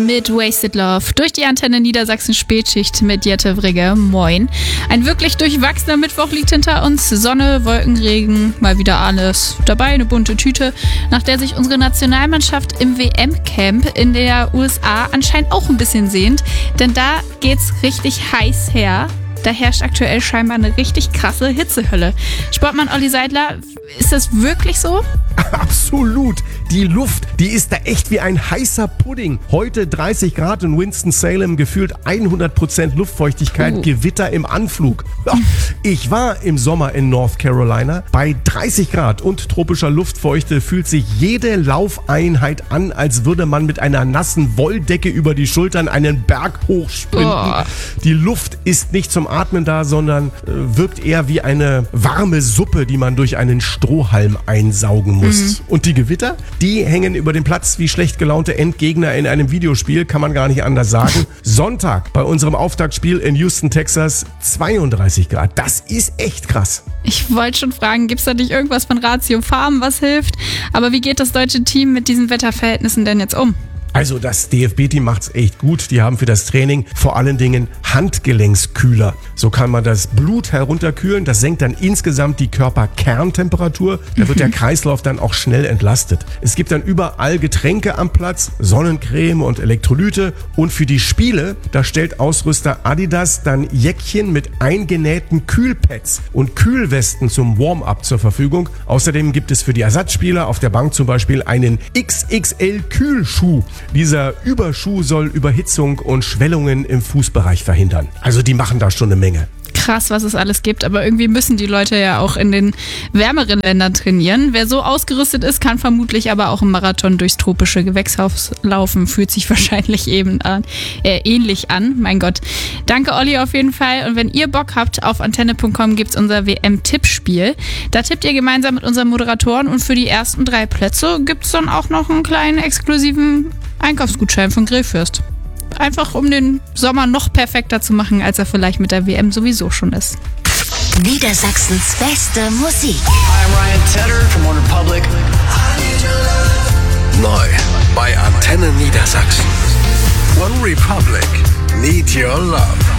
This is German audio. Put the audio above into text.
mit Wasted Love durch die Antenne Niedersachsen Spätschicht mit Jette Vrigge. Moin. Ein wirklich durchwachsener Mittwoch liegt hinter uns. Sonne, Wolkenregen, mal wieder alles dabei, eine bunte Tüte, nach der sich unsere Nationalmannschaft im WM-Camp in der USA anscheinend auch ein bisschen sehnt. Denn da geht's richtig heiß her. Da herrscht aktuell scheinbar eine richtig krasse Hitzehölle. Sportmann Olli Seidler, ist das wirklich so? Absolut. Die Luft, die ist da echt wie ein heißer Pudding. Heute 30 Grad in Winston-Salem, gefühlt 100% Luftfeuchtigkeit, Gewitter im Anflug. Ja, ich war im Sommer in North Carolina. Bei 30 Grad und tropischer Luftfeuchte fühlt sich jede Laufeinheit an, als würde man mit einer nassen Wolldecke über die Schultern einen Berg hochsprinten. Die Luft ist nicht zum Atmen da, sondern wirkt eher wie eine warme Suppe, die man durch einen Strohhalm einsaugen muss. Und die Gewitter, die hängen über den Platz wie schlecht gelaunte Endgegner in einem Videospiel, kann man gar nicht anders sagen. Sonntag bei unserem Auftaktspiel in Houston, Texas, 32 Grad. Das ist echt krass. Ich wollte schon fragen, gibt's da nicht irgendwas von Ratio Farm, was hilft? Aber wie geht das deutsche Team mit diesen Wetterverhältnissen denn jetzt um? Also das DFB-Team macht's echt gut. Die haben für das Training vor allen Dingen Handgelenkskühler. So kann man das Blut herunterkühlen. Das senkt dann insgesamt die Körperkerntemperatur. Da wird der Kreislauf dann auch schnell entlastet. Es gibt dann überall Getränke am Platz, Sonnencreme und Elektrolyte. Und für die Spiele, da stellt Ausrüster Adidas dann Jäckchen mit eingenähten Kühlpads und Kühlwesten zum Warm-up zur Verfügung. Außerdem gibt es für die Ersatzspieler auf der Bank zum Beispiel einen XXL-Kühlschuh. Dieser Überschuh soll Überhitzung und Schwellungen im Fußbereich verhindern. Also die machen da schon eine Menge. Krass, was es alles gibt, aber irgendwie müssen die Leute ja auch in den wärmeren Ländern trainieren. Wer so ausgerüstet ist, kann vermutlich aber auch im Marathon durchs tropische Gewächshaus laufen. Fühlt sich wahrscheinlich ähnlich an. Mein Gott. Danke, Olli, auf jeden Fall. Und wenn ihr Bock habt, auf antenne.com gibt's unser WM-Tippspiel. Da tippt ihr gemeinsam mit unseren Moderatoren und für die ersten 3 Plätze gibt's dann auch noch einen kleinen exklusiven Einkaufsgutschein von Grillfürst. Einfach um den Sommer noch perfekter zu machen, als er vielleicht mit der WM sowieso schon ist. Niedersachsens beste Musik. I'm Ryan Tedder from OneRepublic. Neu bei Antenne Niedersachsen. OneRepublic. Need Your Love.